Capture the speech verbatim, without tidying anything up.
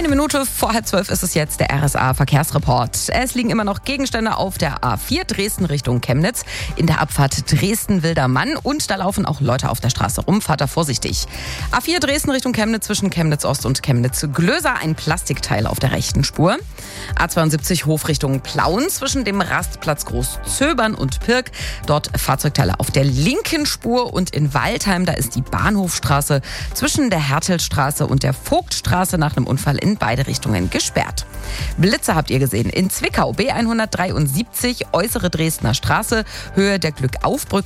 Eine Minute vor halb zwölf ist es jetzt, der R S A-Verkehrsreport. Es liegen immer noch Gegenstände auf der A vier Dresden Richtung Chemnitz, in der Abfahrt Dresden-Wildermann, und da laufen auch Leute auf der Straße rum. Fahrt da vorsichtig. A vier Dresden Richtung Chemnitz zwischen Chemnitz-Ost und Chemnitz-Glöser, ein Plastikteil auf der rechten Spur. A zweiundsiebzig Hof Richtung Plauen zwischen dem Rastplatz Großzöbern und Pirk. Dort Fahrzeugteile auf der linken Spur, und in Waldheim, da ist die Bahnhofstraße zwischen der Hertelstraße und der Vogtstraße nach einem Unfall in beide Richtungen gesperrt. Blitze habt ihr gesehen in Zwickau, B hundertdreiundsiebzig, äußere Dresdner Straße, Höhe der Glückaufbrücke.